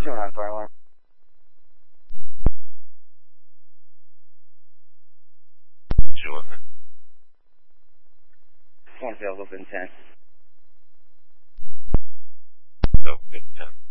doing on fire alarm? Sure. Just want to say I'll go for 10. So, good 10.